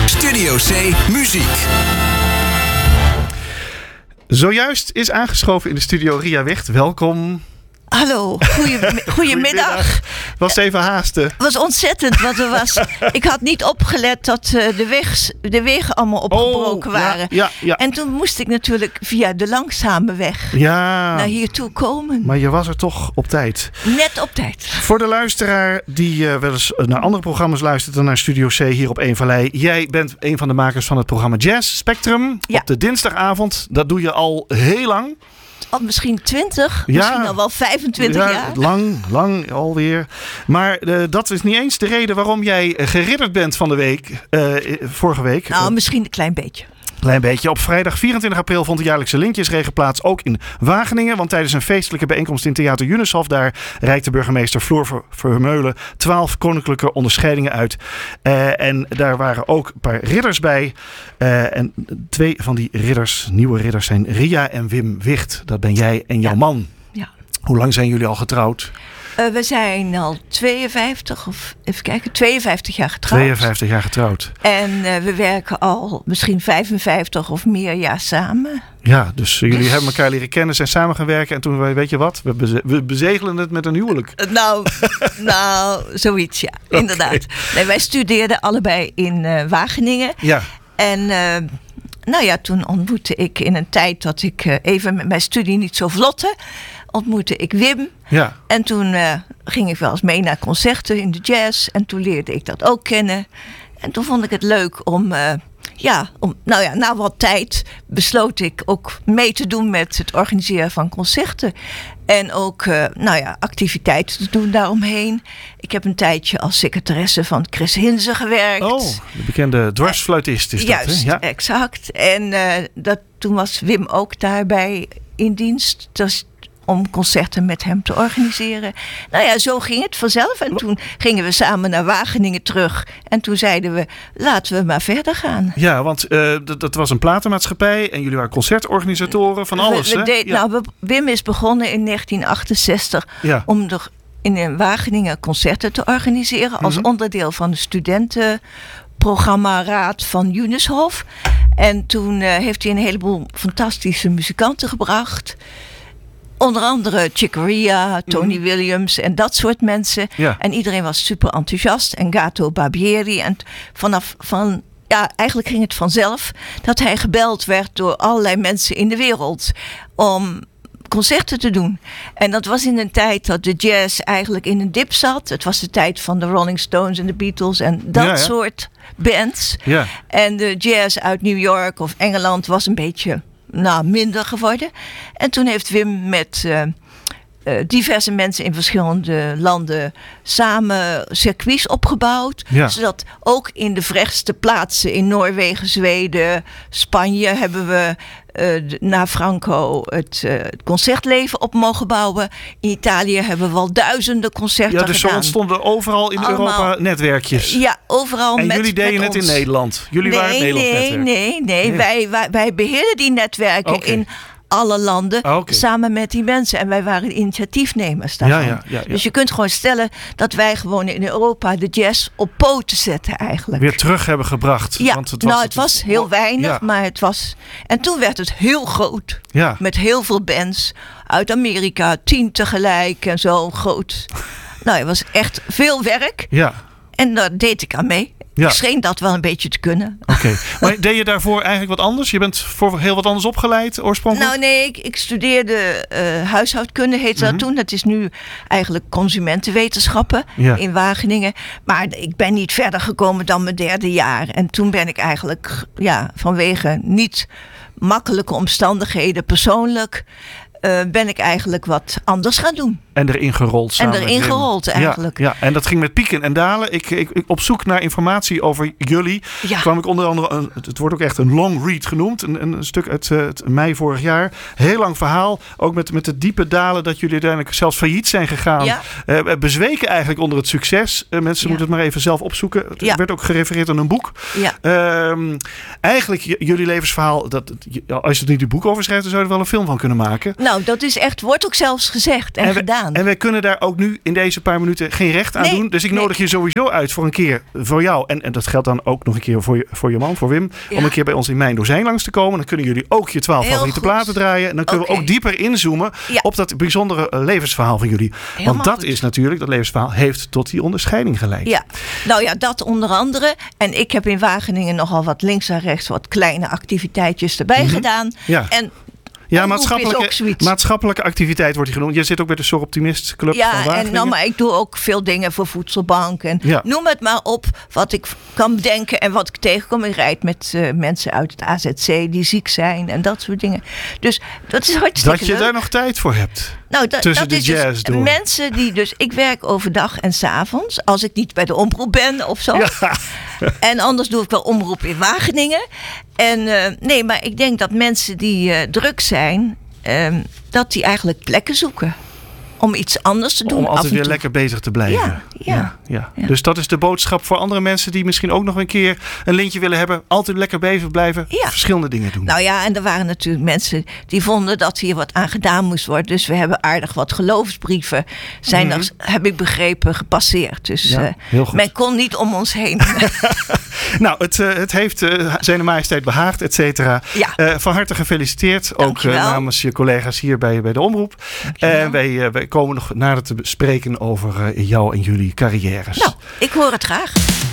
Studio C Muziek. Zojuist is aangeschoven in de studio Ria Wicht. Welkom. Hallo, goedemiddag. Was even haasten. Het was ontzettend, want ik had niet opgelet dat de wegen allemaal opgebroken waren. Ja. En toen moest ik natuurlijk via de langzame weg naar hier toe komen. Maar je was er toch op tijd. Net op tijd. Voor de luisteraar die wel eens naar andere programma's luistert dan naar Studio C hier op Eén Vallei. Jij bent een van de makers van het programma Jazz Spectrum. Ja. Op de dinsdagavond. Dat doe je al heel lang. Al misschien 20, misschien al wel 25 jaar. Lang alweer. Maar dat is niet eens de reden waarom jij geridderd bent van de week. Vorige week. Nou, misschien een klein beetje. Klein beetje. Op vrijdag 24 april vond de jaarlijkse Lintjesregen plaats, ook in Wageningen. Want tijdens een feestelijke bijeenkomst in Theater Junushof, daar reikte burgemeester Floor Vermeulen 12 koninklijke onderscheidingen uit. En daar waren ook een paar ridders bij. En 2 van die ridders, nieuwe ridders, zijn Ria en Wim Wicht. Dat ben jij en jouw man. Ja. Hoe lang zijn jullie al getrouwd? We zijn al 52 jaar getrouwd. 52 jaar getrouwd. En we werken al misschien 55 of meer jaar samen. Ja, dus jullie hebben elkaar leren kennen, zijn samen gaan werken. En toen, weet je wat, we bezegelen het met een huwelijk. Nou, zoiets, ja. Okay. Inderdaad. Nee, wij studeerden allebei in Wageningen. Ja. En toen ontmoette ik in een tijd dat ik even met mijn studie niet zo vlotte, ontmoette ik Wim. Ja. En toen ging ik wel eens mee naar concerten in de jazz. En toen leerde ik dat ook kennen. En toen vond ik het leuk om na wat tijd besloot ik ook mee te doen met het organiseren van concerten. En ook activiteiten te doen daaromheen. Ik heb een tijdje als secretaresse van Chris Hinze gewerkt. Oh, de bekende dwarsfluitist is juist, dat, hè? Ja, exact. En toen was Wim ook daarbij in dienst. Dus om concerten met hem te organiseren. Zo ging het vanzelf. En toen gingen we samen naar Wageningen terug. En toen zeiden we, laten we maar verder gaan. Ja, want dat was een platenmaatschappij. En jullie waren concertorganisatoren van alles. Wim is begonnen in 1968 om in Wageningen concerten te organiseren. Als onderdeel van de studentenprogrammaraad van Junushof. En toen heeft hij een heleboel fantastische muzikanten gebracht. Onder andere Chick Corea, Tony Williams en dat soort mensen. Ja. En iedereen was super enthousiast. En Gato Barbieri. En eigenlijk ging het vanzelf dat hij gebeld werd door allerlei mensen in de wereld om concerten te doen. En dat was in een tijd dat de jazz eigenlijk in een dip zat. Het was de tijd van de Rolling Stones en de Beatles en dat soort bands. Ja. En de jazz uit New York of Engeland was een beetje minder geworden. En toen heeft Wim met diverse mensen in verschillende landen samen circuits opgebouwd. Ja. Zodat ook in de verrechtste plaatsen in Noorwegen, Zweden, Spanje hebben we na Franco het concertleven op mogen bouwen. In Italië hebben we al duizenden concerten gedaan. Zo ontstonden overal in Europa netwerkjes. Ja, overal. En jullie deden het in Nederland. Jullie waren het Nederlands netwerk. Nee. Wij beheerden die netwerken in alle landen samen met die mensen. En wij waren de initiatiefnemers daarvan. Ja. Dus je kunt gewoon stellen dat wij gewoon in Europa de jazz op poten zetten eigenlijk. Weer terug hebben gebracht. Ja, want het was heel weinig, maar het was. En toen werd het heel groot. Ja. Met heel veel bands uit Amerika, 10 tegelijk en zo groot. Het was echt veel werk. Ja. En daar deed ik aan mee. Ja. Ik scheen dat wel een beetje te kunnen. Oké. Maar deed je daarvoor eigenlijk wat anders? Je bent voor heel wat anders opgeleid oorspronkelijk? Ik studeerde huishoudkunde, heette dat toen. Dat is nu eigenlijk consumentenwetenschappen in Wageningen. Maar ik ben niet verder gekomen dan mijn 3e jaar. En toen ben ik eigenlijk vanwege niet makkelijke omstandigheden persoonlijk ben ik eigenlijk wat anders gaan doen. En erin gerold samen. En erin gerold eigenlijk. Ja, en dat ging met pieken en dalen. Ik op zoek naar informatie over jullie kwam ik onder andere, het wordt ook echt een long read genoemd. Een stuk uit mei vorig jaar. Heel lang verhaal. Ook met de diepe dalen dat jullie uiteindelijk zelfs failliet zijn gegaan. Ja. Bezweken eigenlijk onder het succes. Mensen moeten het maar even zelf opzoeken. Het werd ook gerefereerd aan een boek. Ja. Eigenlijk jullie levensverhaal, als je het niet een boek over schrijft, dan zou je er wel een film van kunnen maken. Nou, dat is echt, wordt ook zelfs gezegd en gedaan. En wij kunnen daar ook nu in deze paar minuten geen recht aan doen. Dus ik nodig je sowieso uit voor een keer voor jou. En dat geldt dan ook nog een keer voor je man, voor Wim. Ja. Om een keer bij ons in Mijn Dozijn langs te komen. Dan kunnen jullie ook je 12 favoriete platen draaien. En dan kunnen we ook dieper inzoomen op dat bijzondere levensverhaal van jullie. Want dat is natuurlijk, dat levensverhaal heeft tot die onderscheiding geleid. Ja, nou ja, dat onder andere. En ik heb in Wageningen nogal wat links en rechts wat kleine activiteitjes erbij gedaan. Ja. En ja, maatschappelijke activiteit wordt die genoemd. Je zit ook bij de Soroptimist Club van Wageningen. Ja, maar ik doe ook veel dingen voor Voedselbank. En noem het maar op wat ik kan bedenken en wat ik tegenkom. Ik rijd met mensen uit het AZC die ziek zijn en dat soort dingen. Dus dat is hartstikke leuk. Dat je daar nog tijd voor hebt. Nou, tussen de jazz door. Mensen die dus... Ik werk overdag en 's avonds. Als ik niet bij de omroep ben of zo. Ja. En anders doe ik wel omroep in Wageningen. En nee, maar ik denk dat mensen die druk zijn... dat die eigenlijk plekken zoeken. Om iets anders te doen. Om altijd weer lekker bezig te blijven. Ja. Dus dat is de boodschap voor andere mensen die misschien ook nog een keer een lintje willen hebben. Altijd lekker bezig blijven. Ja. Verschillende dingen doen. Nou ja, en er waren natuurlijk mensen die vonden dat hier wat aan gedaan moest worden. Dus we hebben aardig wat geloofsbrieven zijn er, heb ik begrepen, gepasseerd. Dus men kon niet om ons heen. Nou, het heeft zijn majesteit behaagd, et cetera. Ja. Van harte gefeliciteerd. Dankjewel. Ook namens je collega's hier bij de omroep. Wij komen nog nader te spreken over jou en jullie carrières. Nou, ik hoor het graag.